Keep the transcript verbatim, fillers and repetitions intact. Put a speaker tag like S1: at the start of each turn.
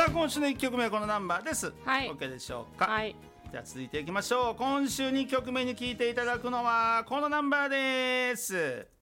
S1: さあ今週のいっきょくめはこのナンバーです、
S2: はい、
S1: OK でしょうか。
S2: はい、
S1: じゃあ続いていきましょう。今週にきょくめに聴いていただくのはこのナンバーです。